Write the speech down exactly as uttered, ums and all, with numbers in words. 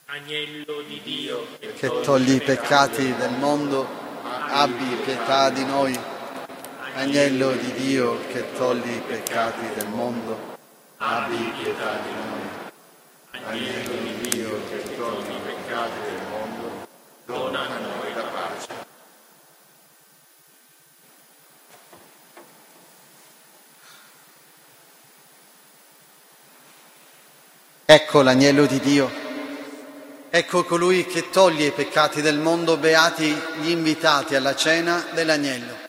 Agnello di Dio, che togli i peccati del mondo, abbi pietà di noi. Agnello di Dio, che togli i peccati del mondo, abbi pietà di noi. Agnello di Dio, che togli i peccati del mondo, dona a noi la pace. Ecco l'agnello di Dio. Ecco colui che toglie i peccati del mondo, beati gli invitati alla cena dell'agnello.